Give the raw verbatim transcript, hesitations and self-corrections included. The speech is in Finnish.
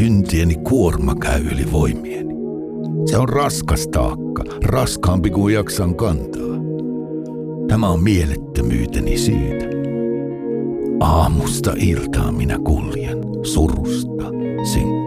syntieni kuorma käy yli voimieni. Se on raskas taakka, raskaampi kuin jaksan kantaa. Tämä on mielettömyyteni syytä. Aamusta iltaan minä kuljen, surusta synkkä.